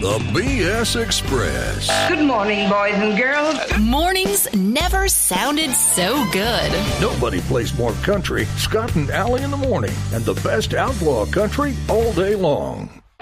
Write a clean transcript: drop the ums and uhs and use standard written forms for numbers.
The BS Express. Good morning, boys and girls. Mornings never sounded so good. Nobody plays more country. Scott and Allie in the morning. And the best outlaw country all day long.